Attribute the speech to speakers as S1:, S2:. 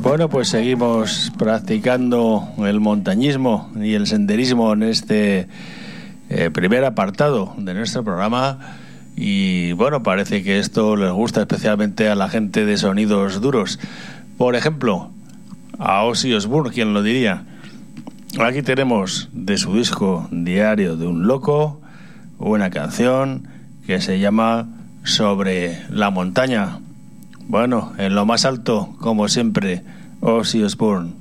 S1: Bueno, pues seguimos practicando el montañismo y el senderismo en este primer apartado de nuestro programa. Y bueno, parece que esto les gusta especialmente a la gente de sonidos duros. Por ejemplo, a Ozzy Osbourne, ¿quién lo diría? Aquí tenemos de su disco Diario de un Loco una canción que se llama Sobre la montaña. Bueno, en lo más alto, como siempre, Ozzy Osbourne.